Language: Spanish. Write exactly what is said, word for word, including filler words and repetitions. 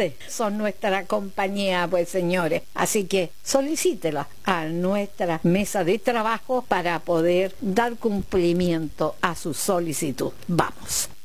ustedes son nuestra compañía, pues señores. Así que solicítela a nuestra mesa de trabajo para poder dar cumplimiento a su solicitud. Vamos.